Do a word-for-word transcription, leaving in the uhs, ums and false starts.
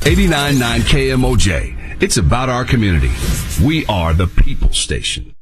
eighty-nine point nine K M O J. It's about our community. We are the People Station.